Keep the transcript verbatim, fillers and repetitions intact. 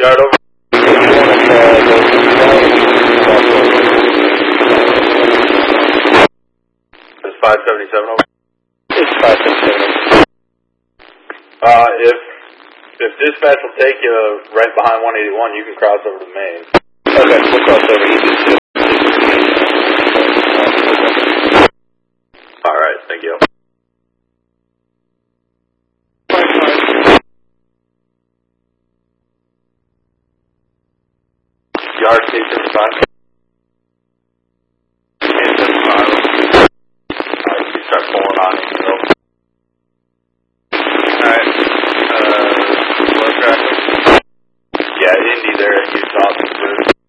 Yard over. It's five seventy-seven over. It's five seventy-seven. Uh, if, if dispatch will take you right behind one eighty-one, you can cross over to Main. Okay, we'll cross over. You just Alright, thank you. Yard K fifty-five. K fifty-five. Alright, you start pulling on.